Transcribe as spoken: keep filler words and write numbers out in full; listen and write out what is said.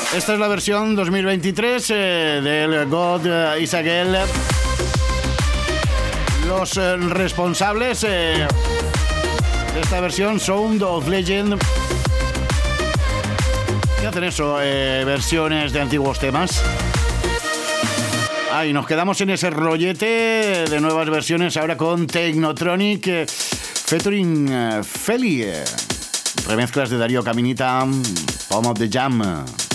Esta es la versión dos mil veintitrés eh, del God eh, Is Again. Los eh, responsables eh, de esta versión, Sound of Legend, que hacen eso, eh, versiones de antiguos temas. Ah, y nos quedamos en ese rollete de nuevas versiones ahora con Technotronic eh, featuring eh, Feli. Eh, remezclas de Darío Caminita, Palm of the Jam.